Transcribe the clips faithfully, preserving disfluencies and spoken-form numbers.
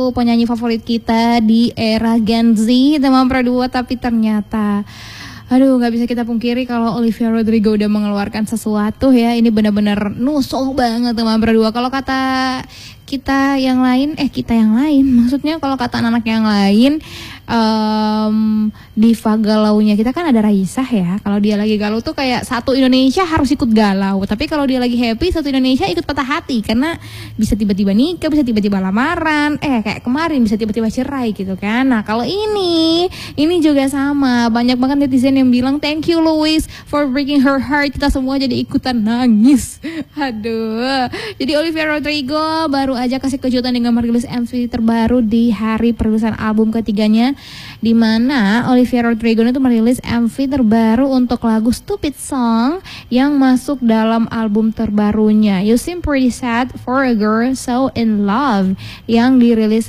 penyanyi favorit kita di era Gen Z, teman Pro dua, tapi ternyata aduh nggak bisa kita pungkiri kalau Olivia Rodrigo udah mengeluarkan sesuatu ya. Ini benar-benar nusuk banget teman Pro dua. Kalau kata kita yang lain, eh kita yang lain, maksudnya kalau kata anak-anak yang lain, um, diva galaunya kita kan ada Raisa ya. Kalau dia lagi galau tuh kayak satu Indonesia harus ikut galau. Tapi kalau dia lagi happy, satu Indonesia ikut patah hati karena bisa tiba-tiba nikah, bisa tiba-tiba lamaran, eh kayak kemarin bisa tiba-tiba cerai gitu kan. Nah kalau ini, ini juga sama. Banyak banget netizen yang bilang thank you Louis for breaking her heart. Kita semua jadi ikutan nangis. Aduh. Jadi Olivia Rodrigo baru aja kasih kejutan dengan merilis M V terbaru di hari perilisan album ketiganya, di mana Olivia Rodrigo itu merilis M V terbaru untuk lagu Stupid Song yang masuk dalam album terbarunya You Seem Pretty Sad for a Girl So In Love yang dirilis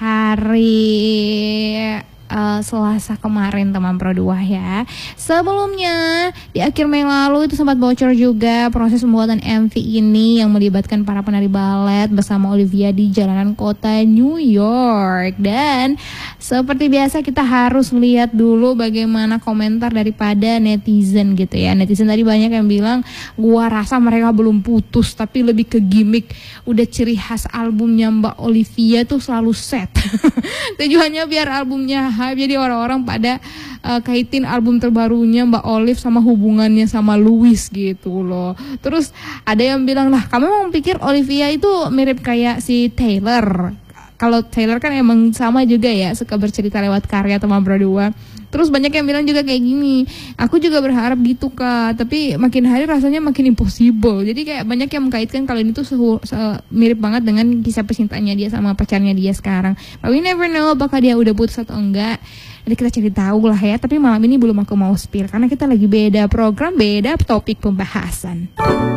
hari Uh, Selasa kemarin teman Pro dua ya. Sebelumnya di akhir Mei lalu itu sempat bocor juga proses pembuatan M V ini yang melibatkan para penari balet bersama Olivia di jalanan kota New York. Dan seperti biasa kita harus lihat dulu bagaimana komentar daripada netizen gitu ya. Netizen tadi banyak yang bilang gua rasa mereka belum putus tapi lebih ke gimmick. Udah ciri khas albumnya Mbak Olivia tuh selalu set. Tujuannya biar albumnya hype, jadi orang-orang pada uh, kaitin album terbarunya Mbak Olive sama hubungannya sama Louis gitu loh. Terus ada yang bilang, lah kamu mau pikir Olivia itu mirip kayak si Taylor? Kalau Taylor kan emang sama juga ya, suka bercerita lewat karya teman Pro dua. Terus banyak yang bilang juga kayak gini, aku juga berharap gitu Kak, tapi makin hari rasanya makin impossible. Jadi kayak banyak yang mengkaitkan kalau ini tuh sehu, se mirip banget dengan kisah percintaannya dia sama pacarnya dia sekarang. But we never know apakah dia udah putus atau enggak. Jadi kita cari tahu lah ya, tapi malam ini belum aku mau spill karena kita lagi beda program, beda topik pembahasan.